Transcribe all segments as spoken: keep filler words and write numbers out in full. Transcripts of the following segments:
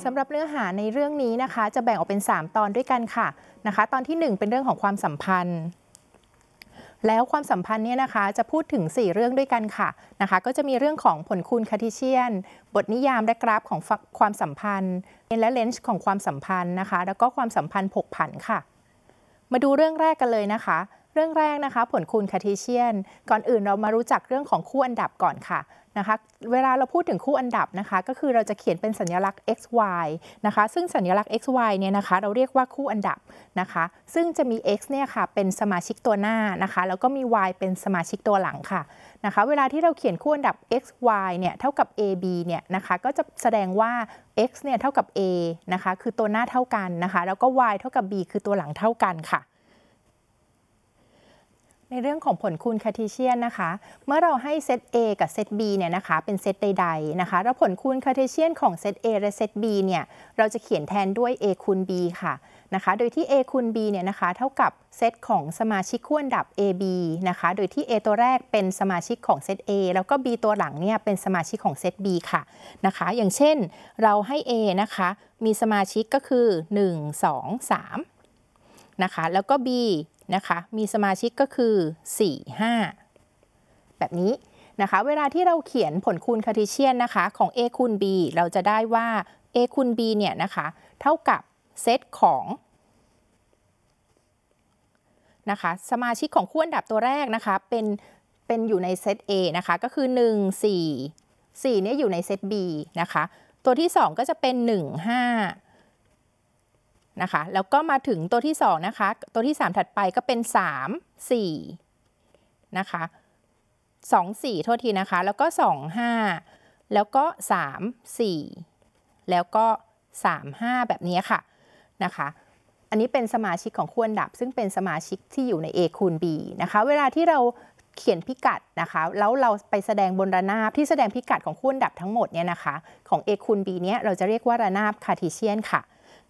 สำหรับเนื้อหาในเรื่องนี้นะคะจะแบ่งออกเป็นสามตอนด้วยกันค่ะนะคะตอนที่หนึ่งเป็นเรื่องของความสัมพันธ์แล้วความสัมพันธ์เนี่ยนะคะจะพูดถึงสี่เรื่องด้วยกันค่ะนะคะก็จะมีเรื่องของผลคูณคาร์ทีเชียนบทนิยามและกราฟของความสัมพันธ์และเลนส์ของความสัมพันธ์นะคะแล้วก็ความสัมพันธ์ผกผันค่ะมาดูเรื่องแรกกันเลยนะคะเรื่องแรกนะคะผลคูณคาร์ทีเชียนก่อนอื่นเรามารู้จักเรื่องของคู่อันดับก่อนค่ะนะคะเวลาเราพูดถึงคู่อันดับนะคะก็คือเราจะเขียนเป็นสัญลักษณ์ x y นะคะซึ่งสัญลักษณ์ x y เนี่ยนะคะเราเรียกว่าคู่อันดับนะคะซึ่งจะมี x เนี่ยค่ะเป็นสมาชิกตัวหน้านะคะแล้วก็มี y เป็นสมาชิกตัวหลังค่ะนะคะเวลาที่เราเขียนคู่อันดับ x y เนี่ยเท่ากับ a b เนี่ยนะคะก็จะแสดงว่า x เนี่ยเท่ากับ a นะคะคือตัวหน้าเท่ากันนะคะแล้วก็ y เท่ากับ b คือตัวหลังเท่ากันค่ะในเรื่องของผลคูณคาร์ทีเชียนนะคะเมื่อเราให้เซต A กับเซต B เนี่ยนะคะเป็นเซตใดๆนะคะแล้วผลคูณคาร์ทีเชียนของเซต A และเซต B เนี่ยเราจะเขียนแทนด้วย A คูณ B ค่ะนะคะโดยที่ A คูณ B เนี่ยนะคะเท่ากับเซตของสมาชิกคู่อันดับ เอ บี นะคะโดยที่ A ตัวแรกเป็นสมาชิกของเซต A แล้วก็ B ตัวหลังเนี่ยเป็นสมาชิกของเซต B ค่ะนะคะอย่างเช่นเราให้ A นะคะมีสมาชิกก็คือหนึ่ง สอง สามนะคะแล้วก็ Bนะคะมีสมาชิกก็คือสี่ ห้าแบบนี้นะคะเวลาที่เราเขียนผลคูณคาร์ทีเชียนนะคะของ A คูณ B เราจะได้ว่า A คูณ B เนี่ยนะคะเท่ากับเซตของนะคะสมาชิกของคู่อันดับตัวแรกนะคะเป็นเป็นอยู่ในเซต A นะคะก็คือหนึ่ง สี่ สี่เนี่ยอยู่ในเซต B นะคะตัวที่สองก็จะเป็นหนึ่ง ห้านะคะแล้วก็มาถึงตัวที่สองนะคะตัวที่สามถัดไปก็เป็นสาม สี่นะคะสอง สี่โทษทีนะคะแล้วก็สอง ห้าแล้วก็สาม สี่แล้วก็สาม ห้าแบบนี้ค่ะนะคะอันนี้เป็นสมาชิกของคู่อันดับซึ่งเป็นสมาชิกที่อยู่ใน A คูณ B นะคะเวลาที่เราเขียนพิกัดนะคะแล้วเราไปแสดงบนระนาบที่แสดงพิกัดของคู่อันดับทั้งหมดเนี่ยนะคะของ A คูณ B เนี้ยเราจะเรียกว่าระนาบคาร์ทีเชียนค่ะ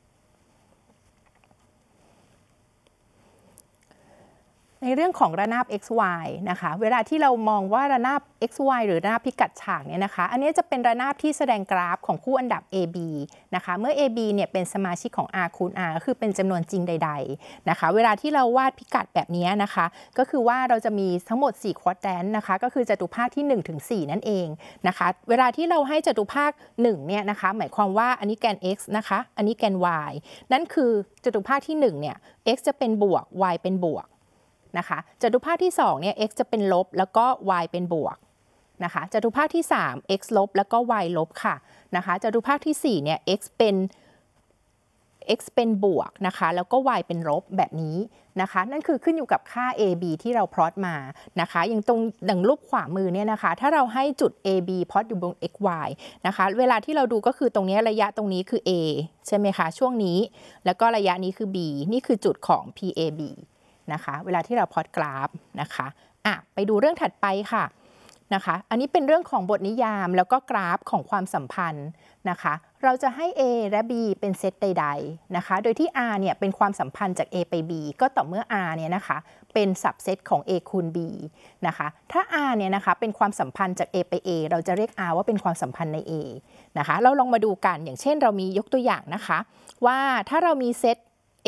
ในเรื่องของระนาบ x y นะคะเวลาที่เรามองว่าระนาบ x y หรือระนาบพิกัดฉากเนี่ยนะคะอันนี้จะเป็นระนาบที่แสดงกราฟของคู่อันดับ เอ บี นะคะเมื่อ เอ บี เนี่ยเป็นสมาชิกของ r คูณ r ก็คือเป็นจำนวนจริงใดๆนะคะเวลาที่เราวาดพิกัดแบบนี้นะคะก็คือว่าเราจะมีทั้งหมดสี่ควอดแรนต์นะคะก็คือจตุภาคที่หนึ่งถึงสี่ นั่นเองนะคะเวลาที่เราให้จตุภาคหนึ่งเนี่ยนะคะหมายความว่าอันนี้แกน x นะคะอันนี้แกน y นั่นคือจตุภาคที่หนึ่งเนี่ย x จะเป็นบวก y เป็นบวกนะคะจตุภาคที่สองเนี่ย x จะเป็นลบแล้วก็ y เป็นบวกนะคะจตุภาคที่สาม x ลบแล้วก็ y ลบค่ะนะคะจตุภาคที่สี่เนี่ย x เป็น x เป็นบวกนะคะแล้วก็ y เป็นลบแบบนี้นะคะนั่นคือขึ้นอยู่กับค่า a b ที่เราพลอตมานะคะอย่างตรงดังรูปขวามือเนี่ยนะคะถ้าเราให้จุด a b พลอตอยู่บน x y นะคะเวลาที่เราดูก็คือตรงนี้ระยะตรงนี้คือ a ใช่ไหมคะช่วงนี้แล้วก็ระยะนี้คือ b นี่คือจุดของ พี เอ บีนะคะเวลาที่เราพลอตกราฟนะคะอ่ะไปดูเรื่องถัดไปค่ะนะคะอันนี้เป็นเรื่องของบทนิยามแล้วก็กราฟของความสัมพันธ์นะคะเราจะให้ A และ B เป็นเซตใดๆนะคะโดยที่ R เนี่ยเป็นความสัมพันธ์จาก A ไป B ก็ต่อเมื่อ R เนี่ยนะคะเป็นสับเซตของ A คูณ B นะคะถ้า R เนี่ยนะคะเป็นความสัมพันธ์จาก A ไป A เราจะเรียก R ว่าเป็นความสัมพันธ์ใน A นะคะเราลองมาดูกันอย่างเช่นเรามียกตัวอย่างนะคะว่าถ้าเรามีเซต A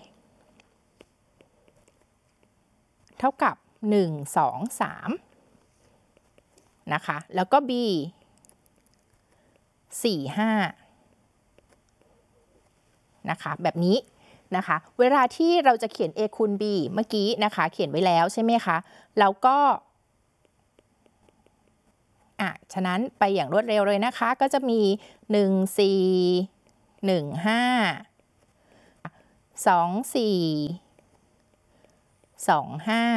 เท่ากับหนึ่ง สอง สามนะคะแล้วก็ B สี่ ห้านะคะแบบนี้นะคะเวลาที่เราจะเขียน A คูณ B เมื่อกี้นะคะเขียนไว้แล้วใช่ไหมคะแล้วก็อ่ะฉะนั้นไปอย่างรวดเร็วเลยนะคะก็จะมีหนึ่ง สี่ หนึ่ง ห้า สอง สี่ สอง ห้า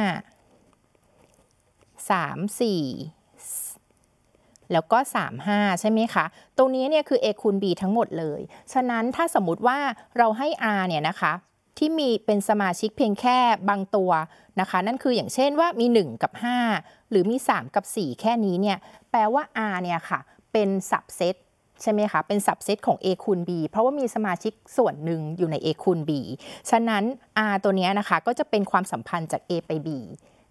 สาม สี่แล้วก็สาม ห้าใช่ไหมคะตรงนี้เนี่ยคือ A คูณ B ทั้งหมดเลยฉะนั้นถ้าสมมุติว่าเราให้ R เนี่ยนะคะที่มีเป็นสมาชิกเพียงแค่บางตัวนะคะนั่นคืออย่างเช่นว่ามีหนึ่งกับห้าหรือมีสามกับสี่แค่นี้เนี่ยแปลว่า R เนี่ยค่ะเป็นสับเซตใช่ไหมคะเป็นสับเซตของ A คูณ B เพราะว่ามีสมาชิกส่วนหนึ่งอยู่ใน A คูณ B ฉะนั้น R ตัวนี้นะคะก็จะเป็นความสัมพันธ์จาก A ไป B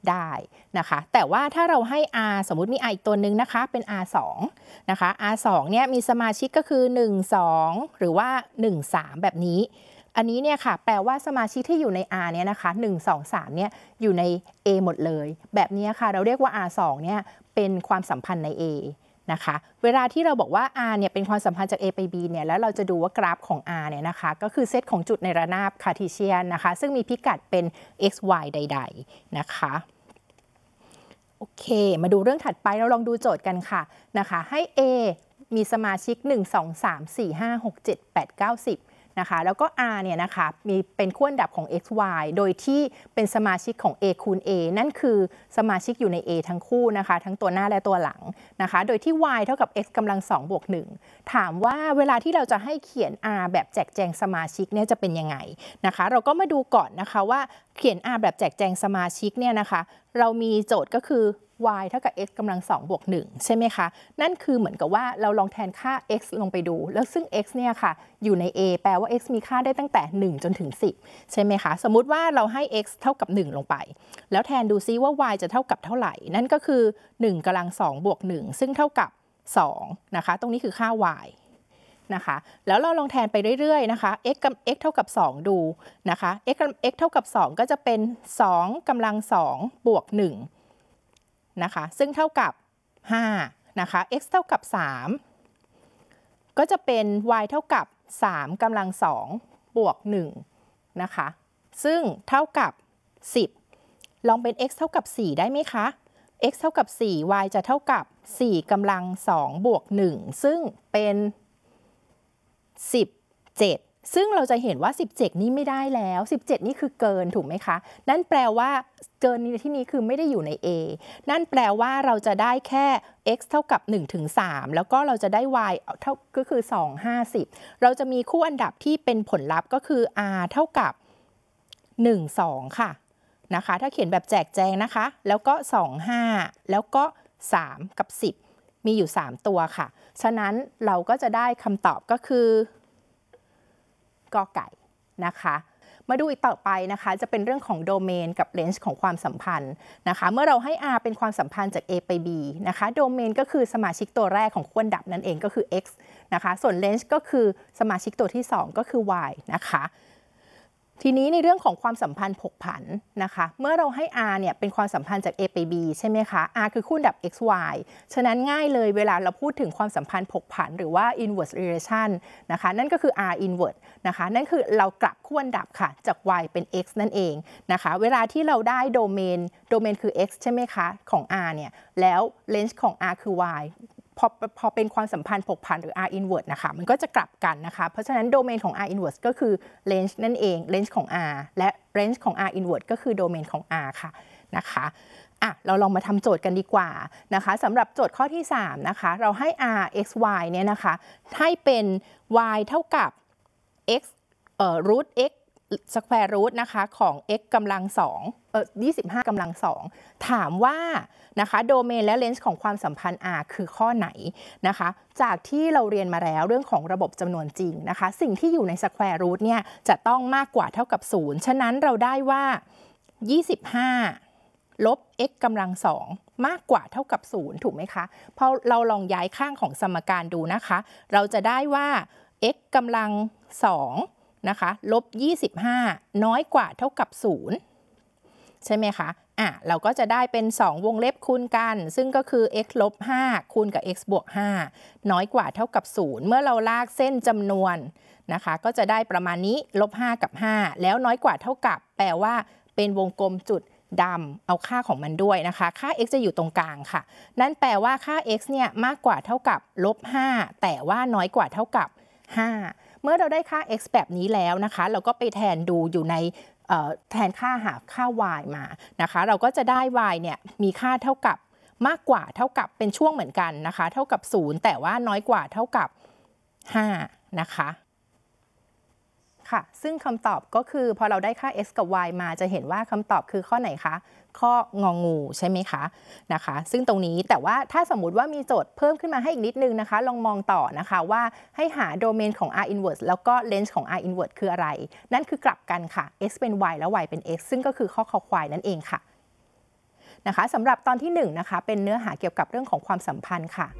ได้นะคะแต่ว่าถ้าเราให้ r สมมุติมี r อีกตัวหนึ่งนะคะเป็น r สองนะคะ r สองเนี่ยมีสมาชิกก็คือหนึ่ง สองหรือว่าหนึ่ง สามแบบนี้อันนี้เนี่ยค่ะแปลว่าสมาชิกที่อยู่ใน R เนี่ยนะคะหนึ่ง สอง สามเนี่ยอยู่ใน A หมดเลยแบบนี้ค่ะเราเรียกว่า R สองเนี่ยเป็นความสัมพันธ์ใน A นะคะเวลาที่เราบอกว่า R เนี่ยเป็นความสัมพันธ์จาก A ไป B เนี่ยแล้วเราจะดูว่ากราฟของ R เนี่ยนะคะก็คือเซตของจุดในระนาบคาร์ทีเชียนนะคะซึ่งมีพิกัดเป็น x y ใดๆนะคะโอเคมาดูเรื่องถัดไปเราลองดูโจทย์กันค่ะนะคะให้ A มีสมาชิกหนึ่ง สอง สาม สี่ ห้า หก เจ็ด แปด เก้า สิบนะคะแล้วก็ R เนี่ยนะคะมีเป็นขั้วอันดับของ x y โดยที่เป็นสมาชิกของ A คูณ A นั่นคือสมาชิกอยู่ใน A ทั้งคู่นะคะทั้งตัวหน้าและตัวหลังนะคะโดยที่ y เท่ากับ x กำลังสองบวกหนึ่งถามว่าเวลาที่เราจะให้เขียน R แบบแจกแจงสมาชิกเนี่ยจะเป็นยังไงนะคะเราก็มาดูก่อนนะคะว่าเขียน R แบบแจกแจงสมาชิกเนี่ยนะคะเรามีโจทย์ก็คือy เท่ากับ x กำลังสองบวกหนึ่งใช่ไหมคะนั่นคือเหมือนกับว่าเราลองแทนค่า x ลงไปดูแล้วซึ่ง x เนี่ยค่ะอยู่ใน a แปลว่า x มีค่าได้ตั้งแต่หนึ่งจนถึงสิบใช่ไหมคะสมมุติว่าเราให้ x เท่ากับหนึ่งลงไปแล้วแทนดูซิว่า y จะเท่ากับเท่าไหร่นั่นก็คือหนึ่งกำลังสองบวกหนึ่งซึ่งเท่ากับสองนะคะตรงนี้คือค่า y นะคะแล้วเราลองแทนไปเรื่อยๆนะคะ x กับ x เท่ากับสองดูนะคะ x x เท่ากับสองก็จะเป็นสองกำลังสองบวกหนึ่งนะคะซึ่งเท่ากับห้านะคะ x เท่ากับสามก็จะเป็น y เท่ากับสามกำลังสองบวกหนึ่งนะคะซึ่งเท่ากับสิบลองเป็น x เท่ากับสี่ได้ไหมคะ x เท่ากับสี่ y จะเท่ากับสี่กำลังสองบวกหนึ่งซึ่งเป็นสิบเจ็ดซึ่งเราจะเห็นว่าสิบเจ็ดนี่ไม่ได้แล้วสิบเจ็ดนี่คือเกินถูกไหมคะนั่นแปลว่าเกินในที่นี้คือไม่ได้อยู่ใน A นั่นแปลว่าเราจะได้แค่ x เท่ากับหนึ่งถึงสามแล้วก็เราจะได้ y เท่าก็คือสอง ห้า สิบเราจะมีคู่อันดับที่เป็นผลลัพธ์ก็คือ r เท่ากับหนึ่ง สองค่ะนะคะถ้าเขียนแบบแจกแจงนะคะแล้วก็สอง ห้าแล้วก็สามกับสิบมีอยู่สามตัวค่ะฉะนั้นเราก็จะได้คำตอบก็คือกอไก่นะคะมาดูอีกต่อไปนะคะจะเป็นเรื่องของโดเมนกับเลนส์ของความสัมพันธ์นะคะเมื่อเราให้ R เป็นความสัมพันธ์จาก A ไป B นะคะโดเมนก็คือสมาชิกตัวแรกของขั้วอันดับนั่นเองก็คือ x นะคะส่วนเลนส์ก็คือสมาชิกตัวที่สองก็คือ y นะคะทีนี้ในเรื่องของความสัมพันธ์ผกผันนะคะเมื่อเราให้ R เนี่ยเป็นความสัมพันธ์จาก A ไป B ใช่ไหมคะ R คือคู่อันดับ x y ฉะนั้นง่ายเลยเวลาเราพูดถึงความสัมพันธ์ผกผันหรือว่า inverse relation นะคะนั่นก็คือ R inverse นะคะนั่นคือเรากลับคู่อันดับค่ะจาก y เป็น x นั่นเองนะคะเวลาที่เราได้โดเมนโดเมนคือ x ใช่ไหมคะของ R เนี่ยแล้วเลนส์ของ R คือ yพอพอเป็นความสัมพันธ์ผกผันหรือ R inverse นะคะมันก็จะกลับกันนะคะเพราะฉะนั้นโดเมนของ R inverse ก็คือ range นั่นเอง range ของ R และ range ของ R inverse ก็คือโดเมนของ R ค่ะนะคะอ่ะเราลองมาทำโจทย์กันดีกว่านะคะสำหรับโจทย์ข้อที่สามนะคะเราให้ R x y เนี่ยนะคะให้เป็น y เท่ากับ x เอ่อ root x square root นะคะของ x กำลังสองเอ่อยี่สิบห้ากำลังสองถามว่านะคะโดเมนและเลนส์ของความสัมพันธ์ R คือข้อไหนนะคะจากที่เราเรียนมาแล้วเรื่องของระบบจำนวนจริงนะคะสิ่งที่อยู่ใน square root เนี่ยจะต้องมากกว่าเท่ากับศูนย์ฉะนั้นเราได้ว่ายี่สิบห้าลบ x กำลังสองมากกว่าเท่ากับศูนย์ถูกไหมคะพอเราลองย้ายข้างของสมการดูนะคะเราจะได้ว่า x กำลังสองนะคะลบยี่สิบห้าน้อยกว่าเท่ากับศูนย์ใช่ไหมคะอ่ะเราก็จะได้เป็นสองวงเล็บคูณกันซึ่งก็คือ x ลบห้าคูณกับ x บวกห้าน้อยกว่าเท่ากับศูนย์เมื่อเราลากเส้นจำนวนนะคะก็จะได้ประมาณนี้ลบห้ากับห้าแล้วน้อยกว่าเท่ากับแปลว่าเป็นวงกลมจุดดำเอาค่าของมันด้วยนะคะค่า x จะอยู่ตรงกลางค่ะนั่นแปลว่าค่า x เนี่ยมากกว่าเท่ากับลบห้าแต่ว่าน้อยกว่าเท่ากับห้าเมื่อเราได้ค่า x แบบนี้แล้วนะคะเราก็ไปแทนดูอยู่ในแทนค่าหาค่า y มานะคะเราก็จะได้ y เนี่ยมีค่าเท่ากับมากกว่าเท่ากับเป็นช่วงเหมือนกันนะคะเท่ากับศูนย์แต่ว่าน้อยกว่าเท่ากับห้านะคะค่ะซึ่งคำตอบก็คือพอเราได้ค่า x กับ y มาจะเห็นว่าคำตอบคือข้อไหนคะข้ององูใช่ไหมคะนะคะซึ่งตรงนี้แต่ว่าถ้าสมมุติว่ามีโจทย์เพิ่มขึ้นมาให้อีกนิดนึงนะคะลองมองต่อนะคะว่าให้หาโดเมนของ R inverse แล้วก็ range ของ R inverse คืออะไรนั่นคือกลับกันค่ะ x เป็น y แล้ว y เป็น x ซึ่งก็คือข้อคอควายนั่นเองค่ะนะคะสำหรับตอนที่หนึ่งนะคะเป็นเนื้อหาเกี่ยวกับเรื่องของความสัมพันธ์ค่ะ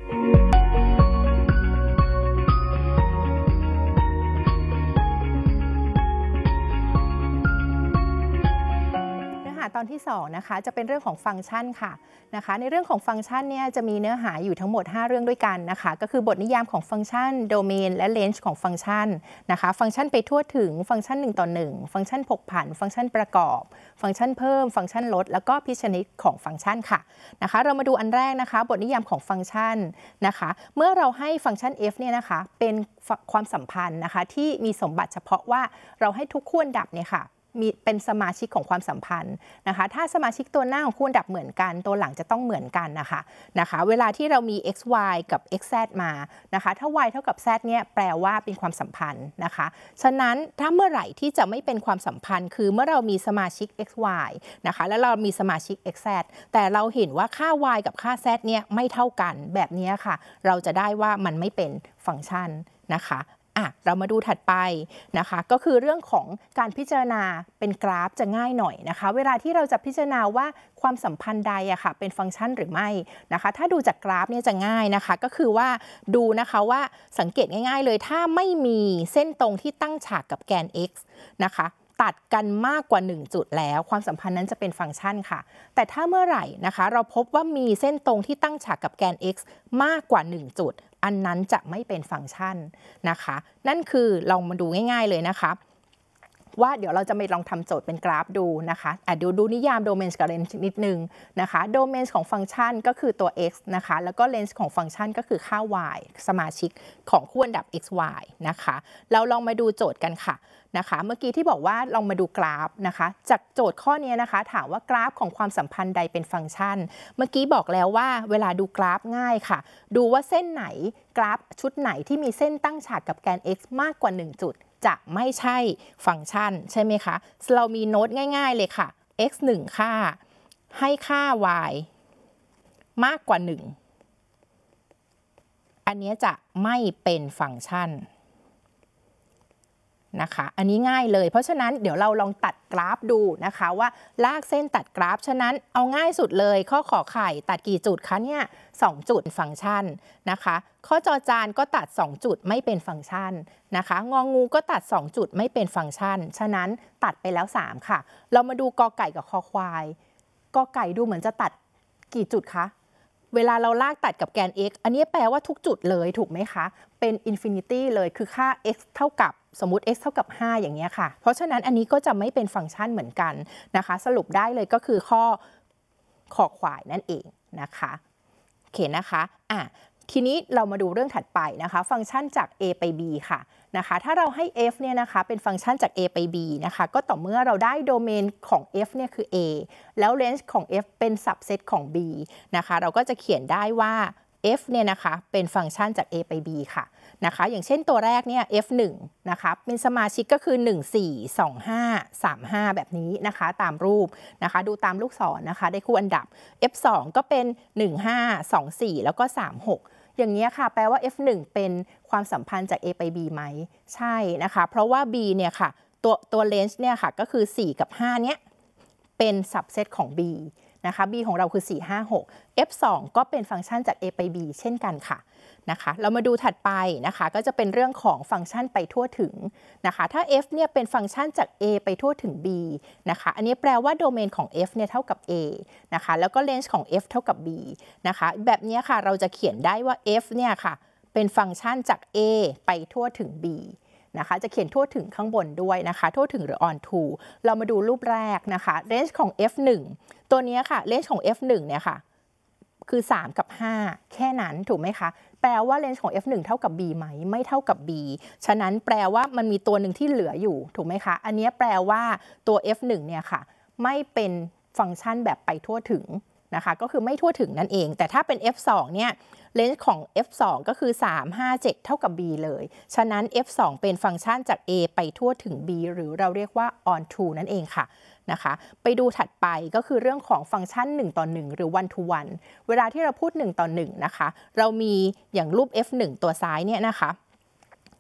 ตอนที่สองนะคะจะเป็นเรื่องของฟังก์ชันค่ะนะคะในเรื่องของฟังก์ชันเนี่ยจะมีเนื้อหาอยู่ทั้งหมดห้าเรื่องด้วยกันนะคะก็คือบทนิยามของฟังก์ชันโดเมนและเลนส์ของฟังก์ชันนะคะฟังก์ชันไปทั่วถึงฟังก์ชันหนึ่งต่อหนึ่งฟังก์ชันผกผันฟังก์ชันประกอบฟังก์ชันเพิ่มฟังก์ชันลดแล้วก็พิชนิดของฟังก์ชันค่ะนะคะเรามาดูอันแรกนะคะบทนิยามของฟังก์ชันนะคะเมื่อเราให้ฟังก์ชัน f เนี่ยนะคะเป็นความสัมพันธ์นะคะที่มีสมบัติเฉพาะว่าเราให้ทุกคู่อันดับเนี่ยค่ะมีเป็นสมาชิกของความสัมพันธ์นะคะถ้าสมาชิกตัวหน้าของคู่อันดับเหมือนกันตัวหลังจะต้องเหมือนกันนะคะนะคะเวลาที่เรามี x y กับ x z มานะคะถ้า y เท่ากับ z เนี่ยแปลว่าเป็นความสัมพันธ์นะคะฉะนั้นถ้าเมื่อไหร่ที่จะไม่เป็นความสัมพันธ์คือเมื่อเรามีสมาชิก x y นะคะแล้วเรามีสมาชิก x z แต่เราเห็นว่าค่า y กับค่า z เนี่ยไม่เท่ากันแบบนี้ค่ะเราจะได้ว่ามันไม่เป็นฟังก์ชันนะคะอ่ะเรามาดูถัดไปนะคะก็คือเรื่องของการพิจารณาเป็นกราฟจะง่ายหน่อยนะคะเวลาที่เราจะพิจารณาว่าความสัมพันธ์ใดอะค่ะเป็นฟังก์ชันหรือไม่นะคะถ้าดูจากกราฟเนี่ยจะง่ายนะคะก็คือว่าดูนะคะว่าสังเกตง่ายๆเลยถ้าไม่มีเส้นตรงที่ตั้งฉากกับแกน x นะคะตัดกันมากกว่าหนึ่งจุดแล้วความสัมพันธ์นั้นจะเป็นฟังก์ชันค่ะแต่ถ้าเมื่อไหร่นะคะเราพบว่ามีเส้นตรงที่ตั้งฉากกับแกน x มากกว่าหนึ่งจุดอันนั้นจะไม่เป็นฟังก์ชันนะคะนั่นคือลองมาดูง่ายๆเลยนะคะว่าเดี๋ยวเราจะไปลองทำโจทย์เป็นกราฟดูนะคะอ่ะดูดูนิยามโดเมนกับเลนส์นิดนึงนะคะโดเมนของฟังก์ชันก็คือตัว x นะคะแล้วก็เลนส์ของฟังก์ชันก็คือค่า y สมาชิกของคู่อันดับ x y นะคะเราลองมาดูโจทย์กันค่ะนะคะเมื่อกี้ที่บอกว่าลองมาดูกราฟนะคะจากโจทย์ข้อนี้นะคะถามว่ากราฟของความสัมพันธ์ใดเป็นฟังก์ชันเมื่อกี้บอกแล้วว่าเวลาดูกราฟง่ายค่ะดูว่าเส้นไหนกราฟชุดไหนที่มีเส้นตั้งฉากกับแกน x มากกว่าหนึ่งจุดจะไม่ใช่ฟังก์ชันใช่ไหมคะเรามีโน้ตง่ายๆเลยค่ะ x หนึ่งค่าให้ค่า y มากกว่าหนึ่งอันนี้จะไม่เป็นฟังก์ชันนะคะอันนี้ง่ายเลยเพราะฉะนั้นเดี๋ยวเราลองตัดกราฟดูนะคะว่าลากเส้นตัดกราฟฉะนั้นเอาง่ายสุดเลยข้อขอไข่ตัดกี่จุดคะเนี่ยสองจุดฟังก์ชันนะคะข้อจอจานก็ตัดสองจุดไม่เป็นฟังก์ชันนะคะงองูก็ตัดสองจุดไม่เป็นฟังก์ชันฉะนั้นตัดไปแล้วสามค่ะเรามาดูกอไก่กับคอควายกอไก่ดูเหมือนจะตัดกี่จุดคะเวลาเราลากตัดกับแกน x อันนี้แปลว่าทุกจุดเลยถูกไหมคะเป็นอินฟินิตี้เลยคือค่า x เท่ากับสมมุติ x เท่ากับห้าอย่างเงี้ยค่ะเพราะฉะนั้นอันนี้ก็จะไม่เป็นฟังก์ชันเหมือนกันนะคะสรุปได้เลยก็คือข้อขอควายนั่นเองนะคะโอเคนะคะอ่ะทีนี้เรามาดูเรื่องถัดไปนะคะฟังก์ชันจาก a ไป b ค่ะนะคะถ้าเราให้ f เนี่ยนะคะเป็นฟังก์ชันจาก a ไป b นะคะก็ต่อเมื่อเราได้โดเมนของ f เนี่ยคือ a แล้ว range ของ f เป็น subset ของ b นะคะเราก็จะเขียนได้ว่า f เนี่ยนะคะเป็นฟังก์ชันจาก a ไป b ค่ะนะคะอย่างเช่นตัวแรกเนี่ย เอฟ หนึ่ง นะคะเป็นสมาชิกก็คือหนึ่ง สี่ สอง ห้า สาม ห้าแบบนี้นะคะตามรูปนะคะดูตามลูกศร น, นะคะได้คู่อันดับ เอฟ สอง ก็เป็นหนึ่ง ห้า สอง สี่ แล้วก็สาม หกอย่างนี้ค่ะแปลว่า เอฟ หนึ่ง เป็นความสัมพันธ์จาก A ไป B ไหมใช่นะคะเพราะว่า B เนี่ยค่ะตัวตัว range เนี่ยค่ะก็คือสี่กับห้าเนี้ยเป็น subset ของ B นะคะ B ของเราคือสี่ ห้า หก เอฟ สอง ก็เป็นฟังก์ชันจาก A ไป B เช่นกันค่ะนะคะเรามาดูถัดไปนะคะก็จะเป็นเรื่องของฟังก์ชันไปทั่วถึงนะคะถ้า f เนี่ยเป็นฟังก์ชันจาก a ไปทั่วถึง b นะคะอันนี้แปลว่าโดเมนของ f เนี่ยเท่ากับ a นะคะแล้วก็ range ของ f เท่ากับ b นะคะแบบนี้ค่ะเราจะเขียนได้ว่า f เนี่ยค่ะเป็นฟังก์ชันจาก a ไปทั่วถึง b นะคะจะเขียนทั่วถึงข้างบนด้วยนะคะทั่วถึงหรือ on to เรามาดูรูปแรกนะคะ range ของ เอฟ หนึ่ง ตัวนี้ค่ะ range ของ เอฟ หนึ่ง เนี่ยค่ะคือสามกับห้าแค่นั้นถูกไหมคะแปลว่า range ของ เอฟ หนึ่ง เท่ากับ b ไหมไม่เท่ากับ b ฉะนั้นแปลว่ามันมีตัวหนึ่งที่เหลืออยู่ถูกไหมคะอันนี้แปลว่าตัว เอฟ หนึ่ง เนี่ยค่ะไม่เป็นฟังก์ชันแบบไปทั่วถึงนะคะก็คือไม่ทั่วถึงนั่นเองแต่ถ้าเป็น เอฟ สอง เนี่ย range ของ เอฟ สอง ก็คือสาม ห้า เจ็ดเท่ากับ b เลยฉะนั้น เอฟ สอง เป็นฟังก์ชันจาก a ไปทั่วถึง b หรือเราเรียกว่า on to นั่นเองค่ะนะคะไปดูถัดไปก็คือเรื่องของฟังก์ชันหนึ่งต่อหนึ่งหรือ one to one เวลาที่เราพูดหนึ่งต่อหนึ่งนะคะเรามีอย่างรูป เอฟ หนึ่ง ตัวซ้ายเนี่ยนะคะ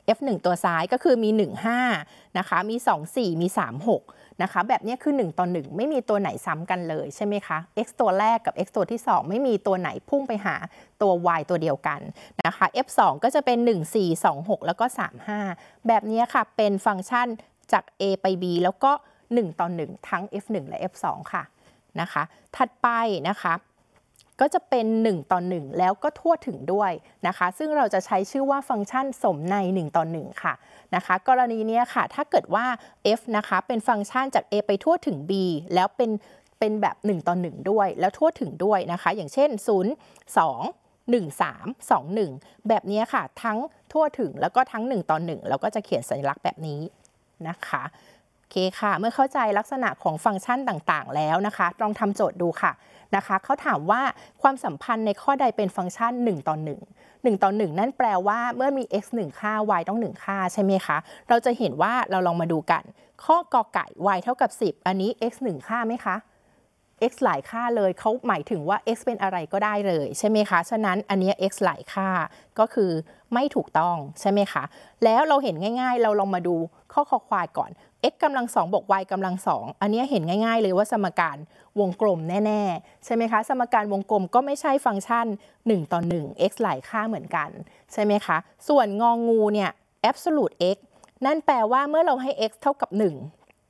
เอฟ หนึ่ง ตัวซ้ายก็คือมีหนึ่ง ห้านะคะมีสอง สี่ มีสาม หกนะคะแบบนี้คือหนึ่งต่อหนึ่งไม่มีตัวไหนซ้ำกันเลยใช่ไหมคะ x ตัวแรกกับ x ตัวที่สองไม่มีตัวไหนพุ่งไปหาตัว y ตัวเดียวกันนะคะ เอฟ สอง ก็จะเป็นหนึ่ง สี่ สอง หกแล้วก็สาม ห้าแบบนี้ค่ะเป็นฟังก์ชันจาก a ไป b แล้วก็หนึ่งต่อหนึ่งทั้ง เอฟ หนึ่ง และ เอฟ สอง ค่ะนะคะถัดไปนะคะก็จะเป็นหนึ่งต่อหนึ่งแล้วก็ทั่วถึงด้วยนะคะซึ่งเราจะใช้ชื่อว่าฟังก์ชันสมในหนึ่งต่อหนึ่งค่ะนะคะกรณีนี้ค่ะถ้าเกิดว่า f นะคะเป็นฟังก์ชันจาก a ไปทั่วถึง b แล้วเป็นเป็นแบบหนึ่งต่อหนึ่งด้วยแล้วทั่วถึงด้วยนะคะอย่างเช่นศูนย์ สอง หนึ่ง สาม สอง หนึ่งแบบนี้ค่ะทั้งทั่วถึงแล้วก็ทั้งหนึ่งต่อหนึ่งเราก็จะเขียนสัญลักษณ์แบบนี้นะคะโอเคค่ะเมื่อเข้าใจลักษณะของฟังก์ชันต่างๆแล้วนะคะลองทำโจทย์ดูค่ะนะคะเขาถามว่าความสัมพันธ์ในข้อใดเป็นฟังก์ชันหนึ่งต่อหนึ่ง หนึ่งต่อหนึ่งนั่นแปลว่าเมื่อมี x หนึ่งค่า y ต้องหนึ่งค่าใช่ไหมคะเราจะเห็นว่าเราลองมาดูกันข้อกอไก่ y เท่ากับสิบอันนี้ x หนึ่งค่าไหมคะ x หลายค่าเลยเขาหมายถึงว่า x เป็นอะไรก็ได้เลยใช่ไหมคะฉะนั้นอันนี้ x หลายค่าก็คือไม่ถูกต้องใช่ไหมคะแล้วเราเห็นง่ายๆเราลองมาดูข้อคอควายก่อน x กำลังสองบวก y กำลังสองอันนี้เห็นง่ายๆเลยว่าสมการวงกลมแน่ๆใช่ไหมคะสมการวงกลมก็ไม่ใช่ฟังก์ชันหนึ่งต่อหนึ่ง x หลายค่าเหมือนกันใช่ไหมคะส่วนงองูเนี่ย absolute x นั่นแปลว่าเมื่อเราให้ x เท่ากับหนึ่ง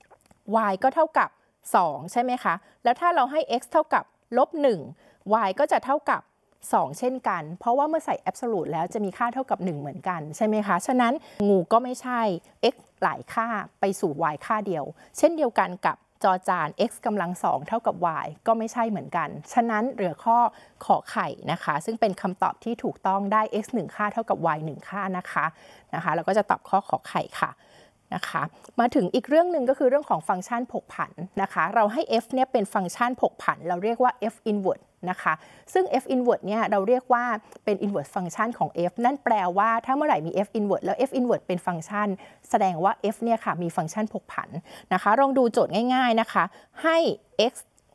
y ก็เท่ากับสองใช่ไหมคะแล้วถ้าเราให้ x เท่ากับลบหนึ่ง y ก็จะเท่ากับสองเช่นกันเพราะว่าเมื่อใส่ absolute แล้วจะมีค่าเท่ากับหนึ่งเหมือนกันใช่ไหมคะฉะนั้นงูก็ไม่ใช่ x หลายค่าไปสู่ y ค่าเดียวเช่นเดียวกันกับจอจาน x กำลังสองเท่ากับ y ก็ไม่ใช่เหมือนกันฉะนั้นเหลือข้อขอไข่นะคะซึ่งเป็นคำตอบที่ถูกต้องได้ x หนึ่งค่าเท่ากับ y หนึ่งค่านะคะนะคะเราก็จะตอบข้อขอไข่ค่ะนะคะมาถึงอีกเรื่องหนึ่งก็คือเรื่องของฟังก์ชันผกผันนะคะเราให้ f เนี่ยเป็นฟังก์ชันผกผันเราเรียกว่า f inverse นะคะซึ่ง f inverse เนี่ยเราเรียกว่าเป็น inverse ฟังก์ชันของ f นั่นแปลว่าถ้าเมื่อไหร่มี f inverse แล้ว f inverse เป็นฟังก์ชันแสดงว่า f เนี่ยค่ะมีฟังก์ชันผกผันนะคะลองดูโจทย์ง่ายๆนะคะให้ x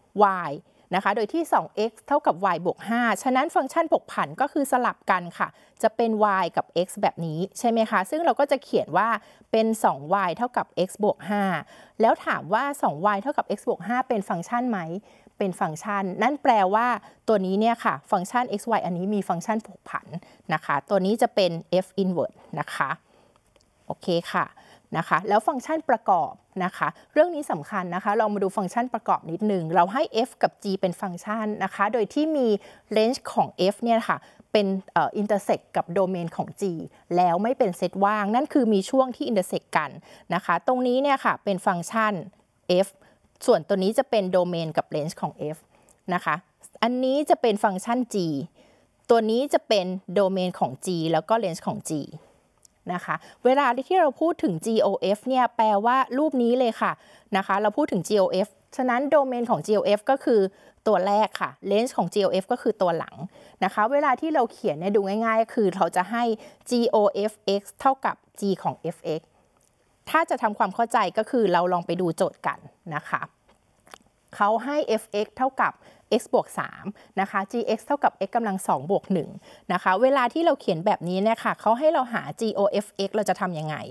yนะคะโดยที่ สอง x เท่ากับ y บวก ห้าฉะนั้นฟังก์ชันผกผันก็คือสลับกันค่ะจะเป็น y กับ x แบบนี้ใช่ไหมคะซึ่งเราก็จะเขียนว่าเป็น สอง y เท่ากับ x บวก ห้าแล้วถามว่า สอง y เท่ากับ x บวก ห้าเป็นฟังก์ชันไหมเป็นฟังก์ชันนั่นแปลว่าตัวนี้เนี่ยค่ะฟังก์ชัน x y อันนี้มีฟังก์ชันผกผันนะคะตัวนี้จะเป็น f inverse นะคะโอเคค่ะนะคะแล้วฟังก์ชันประกอบนะคะเรื่องนี้สำคัญนะคะเรามาดูฟังก์ชันประกอบนิดนึงเราให้ f กับ g เป็นฟังก์ชันนะคะโดยที่มี range ของ f เนี่ยค่ะเป็นเอ่อ intersect กับโดเมนของ g แล้วไม่เป็นเซตว่างนั่นคือมีช่วงที่ intersect กันนะคะตรงนี้เนี่ยค่ะเป็นฟังก์ชัน f ส่วนตัวนี้จะเป็นโดเมนกับ range ของ f นะคะอันนี้จะเป็นฟังก์ชัน g ตัวนี้จะเป็นโดเมนของ g แล้วก็ range ของ gนะคะเวลาที่เราพูดถึง จี โอ เอฟ เนี่ยแปลว่ารูปนี้เลยค่ะนะคะเราพูดถึง จี โอ เอฟ ฉะนั้นโดเมนของ จี โอ เอฟ ก็คือตัวแรกค่ะ range ของ จี โอ เอฟ ก็คือตัวหลังนะคะเวลาที่เราเขียนเนี่ยดูง่ายๆคือเราจะให้ จี โอ เอฟ x เท่ากับ g ของ เอฟ x ถ้าจะทำความเข้าใจก็คือเราลองไปดูโจทย์กันนะคะเขาให้ f(x) เท่ากับ x บวกสามนะคะ gx เท่ากับ x กำลังสองบวกหนึ่งนะคะเวลาที่เราเขียนแบบนี้เนี่ยค่ะเขาให้เราหา gofx เราจะทำยังไง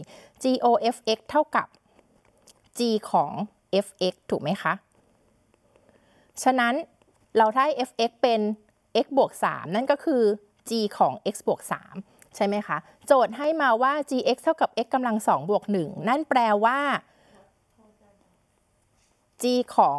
gofx เท่ากับ g ของ fx ถูกไหมคะฉะนั้นเราได้ fx เป็น x บวกสามนั่นก็คือ g ของ x บวกสามใช่ไหมคะโจทย์ให้มาว่า gx เท่ากับ x กำลังสองบวกหนึ่งนั่นแปลว่า g ของ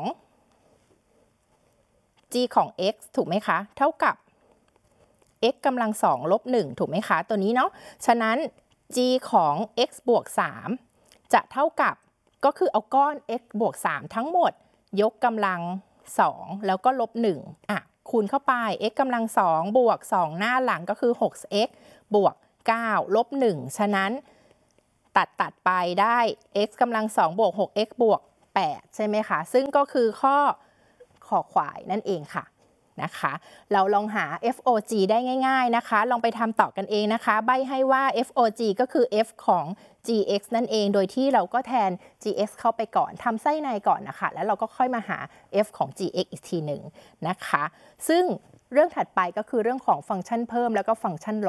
g ของ x ถูกไหมคะเท่ากับ x กำลังสองลบหนึ่งถูกไหมคะตัวนี้เนาะฉะนั้น g ของ x บวกสามจะเท่ากับก็คือเอาก้อน x บวกสามทั้งหมดยกกำลังสองแล้วก็ลบหนึ่งอ่ะคูณเข้าไป x กำลังสองบวกสองหน้าหลังก็คือ หก x บวกเก้าลบหนึ่งฉะนั้นตัดตัดไปได้ x กำลังสองบวก หก x บวกแปดใช่ไหมคะซึ่งก็คือข้อขอควายนั่นเองค่ะนะคะเราลองหา เอฟ โอ จี ได้ง่ายๆนะคะลองไปทำต่อกันเองนะคะใบให้ว่า เอฟ โอ จี ก็คือ f ของ gx นั่นเองโดยที่เราก็แทน gx เข้าไปก่อนทำไส้ในก่อนนะคะแล้วเราก็ค่อยมาหา f ของ gx อีกทีหนึ่งนะคะซึ่งเรื่องถัดไปก็คือเรื่องของฟังก์ชันเพิ่มแล้วก็ฟังก์ชันลด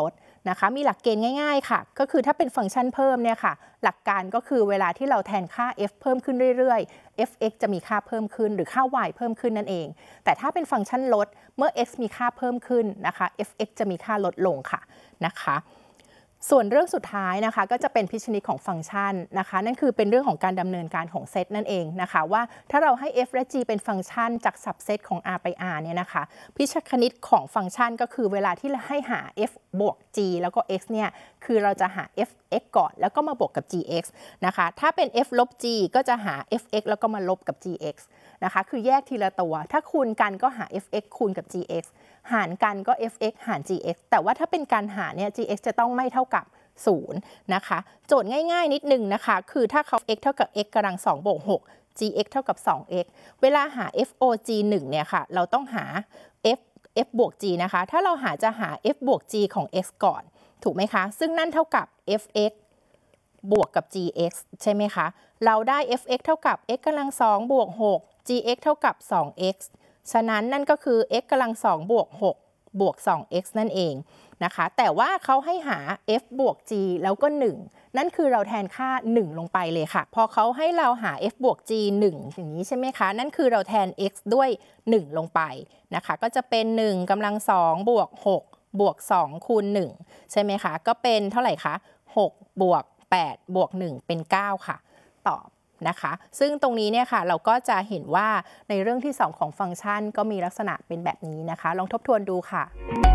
นะคะมีหลักเกณฑ์ง่ายๆค่ะก็คือถ้าเป็นฟังก์ชันเพิ่มเนี่ยค่ะหลักการก็คือเวลาที่เราแทนค่า f เพิ่มขึ้นเรื่อยๆ f(x) จะมีค่าเพิ่มขึ้นหรือค่า y เพิ่มขึ้นนั่นเองแต่ถ้าเป็นฟังก์ชันลดเมื่อ x มีค่าเพิ่มขึ้นนะคะ f(x) จะมีค่าลดลงค่ะนะคะส่วนเรื่องสุดท้ายนะคะก็จะเป็นพิชณิตของฟังก์ชันนะคะนั่นคือเป็นเรื่องของการดำเนินการของเซตนั่นเองนะคะว่าถ้าเราให้ f และ g เป็นฟังก์ชันจากสับเซตของ r ไป r เนี่ยนะคะพิชคณิตของฟังก์ชันก็คือเวลาที่ให้หา f บวก g แล้วก็ x เนี่ยคือเราจะหา f(x) ก่อนแล้วก็มาบวกกับ gx นะคะถ้าเป็น f ลบ g ก็จะหา f(x) แล้วก็มาลบกับ gx นะคะคือแยกทีละตัวถ้าคูณกันก็หา f(x) คูณกับ gx หารกันก็ f(x) หาร gx แต่ว่าถ้าเป็นการหารเนี่ย gx จะต้องไม่เท่ากับศูนย์นะคะโจทย์ง่ายๆนิดนึงนะคะคือถ้าเขา x เท่ากับ x กำลังสองบวกหก gx เท่ากับ สอง x เวลาหา fog หนึ่งเนี่ยค่ะเราต้องหา f f บวก g นะคะถ้าเราหาจะหา f บวก g ของ x ก่อนถูกไหมคะซึ่งนั่นเท่ากับ fx บวกกับ gx ใช่ไหมคะเราได้ fx เท่ากับ x กำลังสองบวกหก gx เท่ากับ สอง x ฉะนั้นนั่นก็คือ x กำลังสองบวกหกบวก สอง x นั่นเองนะคะแต่ว่าเขาให้หา f บวก g แล้วก็หนึ่งนั่นคือเราแทนค่าหนึ่งลงไปเลยค่ะพอเขาให้เราหา f บวก g หนึ่งอย่างนี้ใช่ไหมคะนั่นคือเราแทน x ด้วยหนึ่งลงไปนะคะก็จะเป็นหนึ่งกำลังสองบวกหกบวกสองคูณหนึ่งใช่ไหมคะก็เป็นเท่าไหร่คะหกบวกแปดบวกหนึ่งเป็นเก้าค่ะตอบนะคะซึ่งตรงนี้เนี่ยค่ะเราก็จะเห็นว่าในเรื่องที่สองของฟังก์ชันก็มีลักษณะเป็นแบบนี้นะคะลองทบทวนดูค่ะ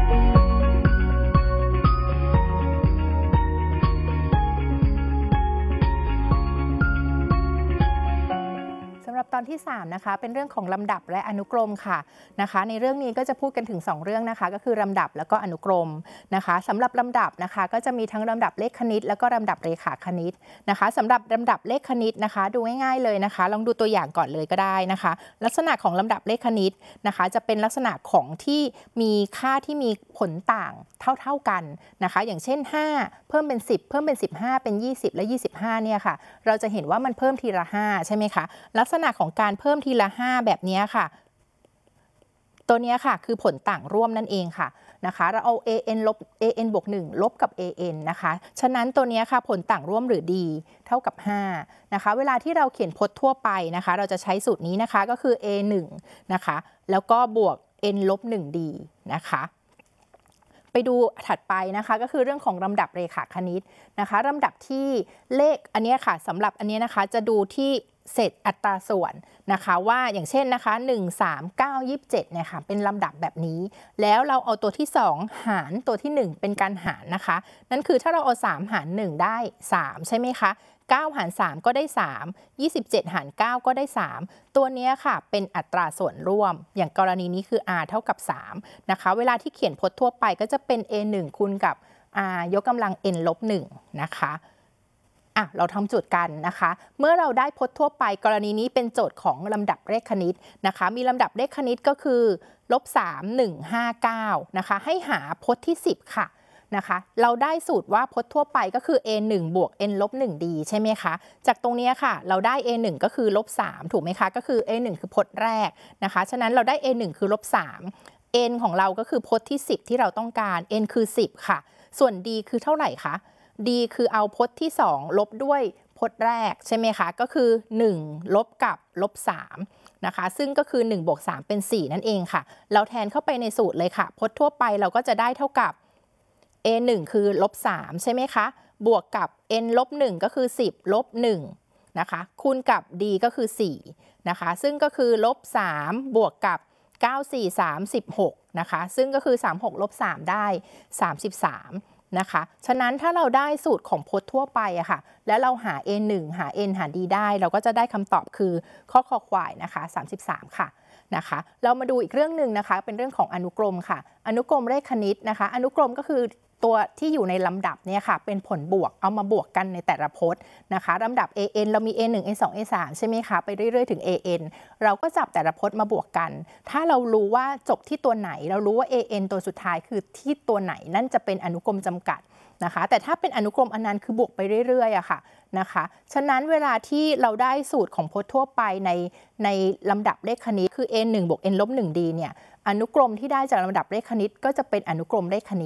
สำหรับตอนที่สามนะคะเป็นเรื่องของลำดับและอนุกรมค่ะนะคะในเรื่องนี้ก็จะพูดกันถึงสองเรื่องนะคะก็คือลำดับแล้วก็อนุกรมนะคะสำหรับลำดับนะคะก็จะมีทั้งลำดับเลขคณิตแล้วก็ลำดับเรขาคณิตนะคะสำหรับลำดับเลขคณิตนะคะดูง่ายๆเลยนะคะลองดูตัวอย่างก่อนเลยก็ได้นะคะลักษณะของลำดับเลขคณิตนะคะจะเป็นลักษณะของที่มีค่าที่มีผลต่างเท่าๆกันนะคะอย่างเช่นห้าเพิ่มเป็นสิบเพิ่มเป็นสิบห้าเป็นยี่สิบและยี่สิบห้าเนี่ยค่ะเราจะเห็นว่ามันเพิ่มทีละห้าใช่ไหมคะลักษณะของการเพิ่มทีละห้าแบบนี้ค่ะตัวนี้ค่ะคือผลต่างร่วมนั่นเองค่ะนะคะเราเอา an ลบ an บวกหนึ่งลบกับ an นะคะฉะนั้นตัวนี้ค่ะผลต่างร่วมหรือ d เท่ากับห้านะคะเวลาที่เราเขียนพจน์ทั่วไปนะคะเราจะใช้สูตรนี้นะคะก็คือ a หนึ่งนะคะแล้วก็บวก n ลบ หนึ่ง d นะคะไปดูถัดไปนะคะก็คือเรื่องของลำดับเรขาคณิตนะคะลำดับที่เลขอันนี้ค่ะสำหรับอันนี้นะคะจะดูที่เศษอัตราส่วนนะคะว่าอย่างเช่นนะคะหนึ่ง สาม เก้า ยี่สิบเจ็ดเนี่ยค่ะเป็นลำดับแบบนี้แล้วเราเอาตัวที่สองหารตัวที่หนึ่งเป็นการหารนะคะนั่นคือถ้าเราเอาสามหารหนึ่งได้สามใช่ไหมคะเก้าหารสามก็ได้สาม ยี่สิบเจ็ดหารเก้าก็ได้สามตัวนี้ค่ะเป็นอัตราส่วนร่วมอย่างกรณีนี้คือ r เท่ากับสามนะคะเวลาที่เขียนพจน์ทั่วไปก็จะเป็น a หนึ่งคูณกับ r ยกกำลัง n ลบหนึ่งนะคะอ่ะเราทำโจทย์กันนะคะเมื่อเราได้พจน์ทั่วไปกรณีนี้เป็นโจทย์ของลำดับเลขคณิตนะคะมีลำดับเลขคณิตก็คือลบสาม หนึ่ง ห้า เก้านะคะให้หาพจน์ที่สิบค่ะนะคะเราได้สูตรว่าพจน์ทั่วไปก็คือ a หนึ่งบวก n ลบหนึ่ง d ใช่ไหมคะจากตรงนี้ค่ะเราได้ a หนึ่งก็คือลบสามถูกไหมคะก็คือ a หนึ่งคือพจน์แรกนะคะฉะนั้นเราได้ a หนึ่งคือลบสาม n ของเราก็คือพจน์ที่สิบที่เราต้องการ n คือสิบค่ะส่วน d คือเท่าไหร่คะ d คือเอาพจน์ที่สองลบด้วยพจน์แรกใช่ไหมคะก็คือหนึ่งลบกับลบสามนะคะซึ่งก็คือหนึ่งบวกสามเป็นสี่นั่นเองค่ะเราแทนเข้าไปในสูตรเลยค่ะพจน์ทั่วไปเราก็จะได้เท่ากับ a หนึ่งคือลบสามใช่ไหมคะบวกกับ n ลบหนึ่งก็คือสิบลบหนึ่งนะคะคูณกับ d ก็คือสี่นะคะซึ่งก็คือลบสามบวกกับเก้า สี่ สาม สิบหกนะคะซึ่งก็คือสามสิบหกลบสามได้สามสิบสามนะคะฉะนั้นถ้าเราได้สูตรของพจน์ทั่วไปอะค่ะแล้วเราหา a หนึ่งหา n หา d ได้เราก็จะได้คำตอบคือข้อคอควายนะคะสามสิบสามค่ะนะคะเรามาดูอีกเรื่องหนึ่งนะคะเป็นเรื่องของอนุกรมค่ะอนุกรมเลขคณิตนะคะอนุกรมก็คือตัวที่อยู่ในลำดับเนี่ยค่ะเป็นผลบวกเอามาบวกกันในแต่ละพจน์นะคะลำดับ an เรามี a หนึ่ง a สอง a สามใช่ไหมคะไปเรื่อยๆถึง an เราก็จับแต่ละพจน์มาบวกกันถ้าเรารู้ว่าจบที่ตัวไหนเรารู้ว่า an ตัวสุดท้ายคือที่ตัวไหนนั่นจะเป็นอนุกรมจำกัดนะคะแต่ถ้าเป็นอนุกรมอันนั้นคือบวกไปเรื่อยๆอะค่ะนะคะฉะนั้นเวลาที่เราได้สูตรของพจน์ทั่วไปในในลำดับเลขคณิตคือ a หนึ่งบวก n ลบหนึ่ง d เนี่ยอนุกรมที่ได้จากลำดับเลขคณิตก็จะเป็นอนุกรมเลขคณิต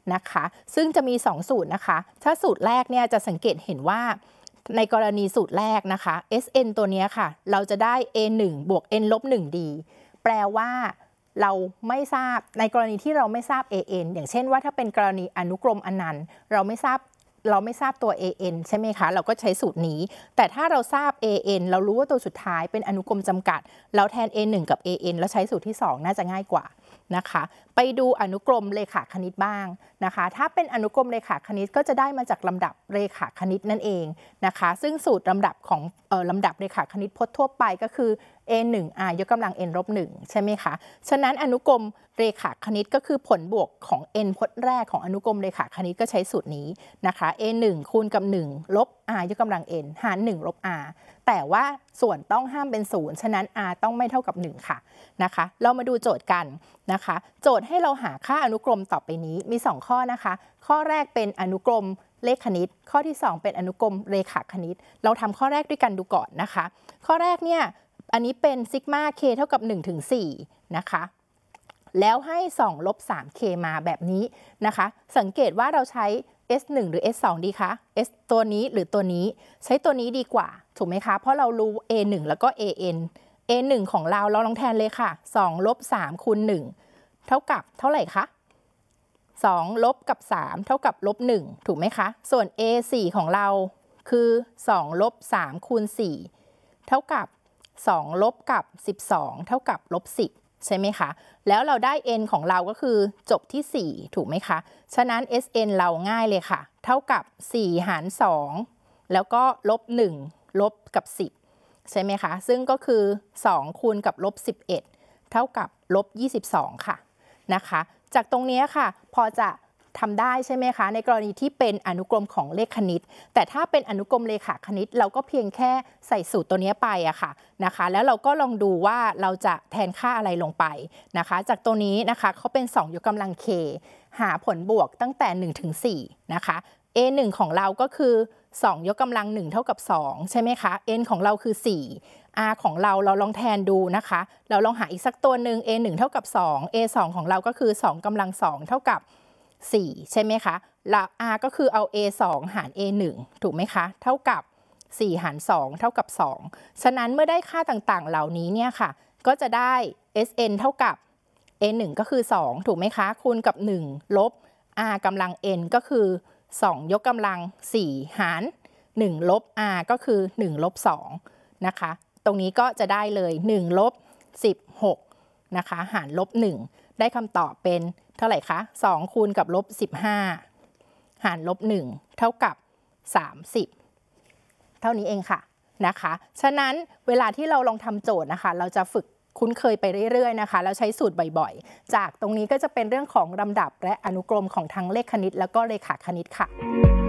นะคะซึ่งจะมีสองสูตรนะคะถ้าสูตรแรกเนี่ยจะสังเกตเห็นว่าในกรณีสูตรแรกนะคะ เอส เอ็น ตัวนี้ค่ะเราจะได้ เอ หนึ่ง บวก n ลบ หนึ่ง ดี แปลว่าเราไม่ทราบในกรณีที่เราไม่ทราบ เอ เอ็น อย่างเช่นว่าถ้าเป็นกรณีอนุกรมอนันต์เราไม่ทราบเราไม่ทราบตัว เอ เอ็น ใช่ไหมคะเราก็ใช้สูตรนี้แต่ถ้าเราทราบ เอ เอ็น เรารู้ว่าตัวสุดท้ายเป็นอนุกรมจำกัดเราแทน เอ หนึ่ง กับ เอ เอ็น แล้วใช้สูตรที่สองน่าจะง่ายกว่านะคะไปดูอนุกรมเรขาคณิตบ้างนะคะถ้าเป็นอนุกรมเรขาคณิตก็จะได้มาจากลำดับเรขาคณิตนั่นเองนะคะซึ่งสูตรลำดับของเอ่อลำดับเรขาคณิตพจน์ทั่วไปก็คือ เอ หนึ่ง r ยกกำลัง n ลบ หนึ่งใช่ไหมคะฉะนั้นอนุกรมเรขาคณิตก็คือผลบวกของ n พจน์แรกของอนุกรมเรขาคณิตก็ใช้สูตรนี้นะคะ เอ หนึ่ง คูณกับหนึ่งลบ r ยกกำลัง n หารหนึ่งลบ r แต่ว่าส่วนต้องห้ามเป็นศูนย์ฉะนั้น r ต้องไม่เท่ากับหนึ่งค่ะนะคะเรามาดูโจทย์กันนะคะโจทย์ให้เราหาค่าอนุกรมต่อไปนี้มีสองข้อนะคะข้อแรกเป็นอนุกรมเลขคณิตข้อที่สองเป็นอนุกรมเรขาคณิตเราทำข้อแรกด้วยกันดูก่อนนะคะข้อแรกเนี่ยอันนี้เป็นซิกมา k เท่ากับหนึ่งถึงสี่นะคะแล้วให้สองลบ สาม เค มาแบบนี้นะคะสังเกตว่าเราใช้ เอส หนึ่ง หรือ เอส สอง ดีคะ S ตัวนี้หรือตัวนี้ใช้ตัวนี้ดีกว่าถูกไหมคะเพราะเรารู้ เอ หนึ่ง แล้วก็ เอ เอ็น เอ หนึ่ง ของเราเราลองแทนเลยค่ะสองลบสามคูณหนึ่งเท่ากับเท่าไหร่คะสองลบกับสามเท่ากับลบหนึ่งถูกไหมคะส่วน เอ สี่ ของเราคือสองลบสามคูณสี่เท่ากับสองลบกับสิบสองเท่ากับลบสิบใช่ไหมคะแล้วเราได้ n ของเราก็คือจบที่สี่ถูกไหมคะฉะนั้น เอส เอ็น เราง่ายเลยค่ะเท่ากับสี่หารสองแล้วก็ลบหนึ่งลบกับสิบใช่ไหมคะซึ่งก็คือสองคูณกับลบสิบเอ็ดเท่ากับลบยี่สิบสองค่ะนะคะจากตรงนี้ค่ะพอจะทำได้ใช่ไหมคะในกรณีที่เป็นอนุกรมของเลขคณิตแต่ถ้าเป็นอนุกรมเรขาคณิตเราก็เพียงแค่ใส่สูตรตัวนี้ไปอะค่ะนะคะแล้วเราก็ลองดูว่าเราจะแทนค่าอะไรลงไปนะคะจากตัวนี้นะคะเขาเป็นสองยกกำลัง k หาผลบวกตั้งแต่หนึ่งถึงสี่นะคะ เอ หนึ่ง ของเราก็คือสองยกกำลังหนึ่งเท่ากับสองใช่ไหมคะ n ของเราคือสี่ r ของเราเราลองแทนดูนะคะเราลองหาอีกสักตัวหนึ่ง เอ หนึ่ง เท่ากับสอง เอ สอง ของเราก็คือสองกำลังสองเท่ากับสี่ใช่ไหมคะแล้ว r ก็คือเอา เอ สอง หาร เอ หนึ่ง ถูกไหมคะเท่ากับสี่หารสองเท่ากับสองฉะนั้นเมื่อได้ค่าต่างๆเหล่านี้เนี่ยค่ะก็จะได้ เอส เอ็น เท่ากับ เอ หนึ่ง ก็คือสองถูกไหมคะคูณกับหนึ่งลบ r กำลัง n ก็คือสองยกกำลังสี่หารหนึ่งลบ r ก็คือหนึ่งลบสองนะคะตรงนี้ก็จะได้เลยหนึ่งลบสิบหกนะคะหารลบหนึ่งได้คำตอบเป็นเท่าไหร่คะสองคูณกับลบสิบห้าหารลบหนึ่งเท่ากับสามสิบเท่านี้เองค่ะนะคะฉะนั้นเวลาที่เราลองทำโจทย์นะคะเราจะฝึกคุ้นเคยไปเรื่อยๆนะคะแล้วใช้สูตรบ่อยๆจากตรงนี้ก็จะเป็นเรื่องของลำดับและอนุกรมของทั้งเลขคณิตแล้วก็เรขาคณิตค่ะ